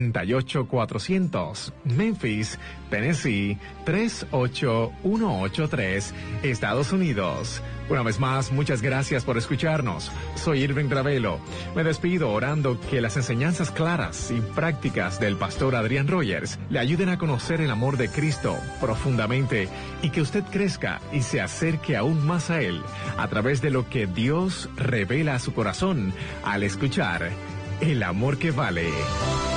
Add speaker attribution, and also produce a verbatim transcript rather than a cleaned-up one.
Speaker 1: treinta y ocho cuatrocientos, Memphis, Tennessee tres ocho uno ocho tres, Estados Unidos. Una vez más, muchas gracias por escucharnos. Soy Irving Ravelo. Me despido orando que las enseñanzas claras y prácticas del pastor Adrián Rogers le ayuden a conocer el amor de Cristo profundamente y que usted crezca y se acerque aún más a Él a través de lo que Dios revela a su corazón al escuchar El Amor que Vale.